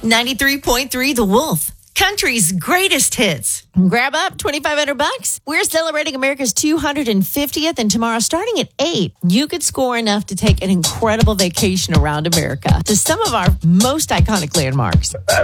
93.3 The Wolf. Country's greatest hits. Grab up $2,500. We're celebrating America's 250th, and tomorrow, starting at 8, you could score enough to take an incredible vacation around America to some of our most iconic landmarks.